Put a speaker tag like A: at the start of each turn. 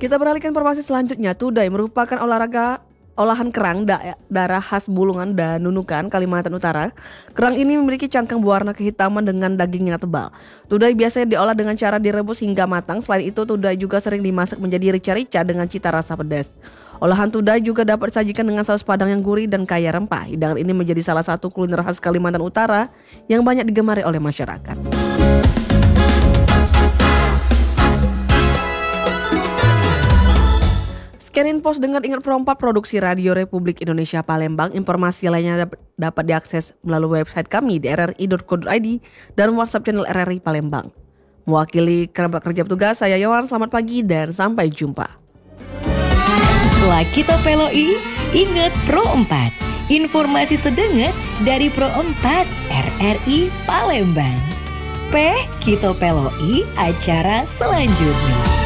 A: Kita beralih ke informasi selanjutnya. Tudai merupakan olahan kerang daerah khas Bulungan dan Nunukan, Kalimantan Utara. Kerang ini memiliki cangkang berwarna kehitaman dengan daging yang tebal. Tudai biasanya diolah dengan cara direbus hingga matang. Selain itu, tudai juga sering dimasak menjadi rica-rica dengan cita rasa pedas. Olahan tudai juga dapat disajikan dengan saus padang yang gurih dan kaya rempah. Hidangan ini menjadi salah satu kuliner khas Kalimantan Utara yang banyak digemari oleh masyarakat. Scanin Pos Dengar Ingat Pro 4 Produksi Radio Republik Indonesia Palembang. Informasi lainnya dapat diakses melalui website kami di rri.co.id dan WhatsApp channel RRI Palembang. Mewakili kerabat kerja petugas, saya Yohan. Selamat pagi dan sampai jumpa.
B: Setelah kita peloi, ingat Pro 4. Informasi sedenget dari Pro 4 RRI Palembang. Kita peloi acara selanjutnya.